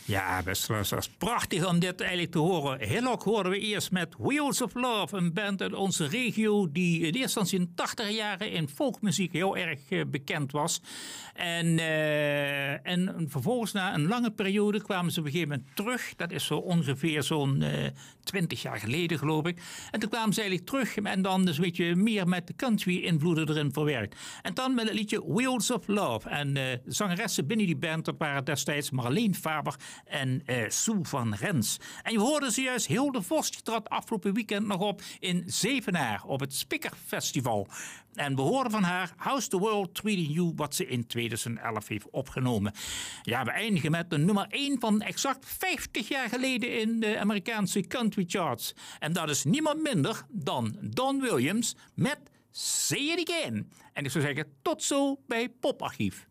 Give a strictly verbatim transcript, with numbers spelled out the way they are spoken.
Ja, beste luisteraars, prachtig om dit eigenlijk te horen. Hillock hoorden we eerst met Wheels of Love, een band uit onze regio die in eerste instantie in de tachtig jaren in folkmuziek heel erg uh, bekend was. En, uh, en vervolgens na een lange periode kwamen ze op een gegeven moment terug. Dat is zo ongeveer zo'n uh, twintig jaar geleden, geloof ik. En toen kwamen ze eigenlijk terug en dan dus een beetje meer met de country invloeden erin verwerkt. En dan met het liedje Wheels of Love. En uh, de zangeressen binnen die band, dat waren destijds Marleen Faber en uh, Sue van Rens. En je hoorde ze juist, Hilde Vos, die trad afgelopen weekend nog op in Zevenaar op het Spikker Festival. En we hoorden van haar How's the World Treating You, wat ze in tweeduizend elf heeft opgenomen. Ja, we eindigen met de nummer één van exact vijftig jaar geleden in de Amerikaanse country charts. En dat is niemand minder dan Don Williams met Say It Again. En ik zou zeggen, tot zo bij Poparchief.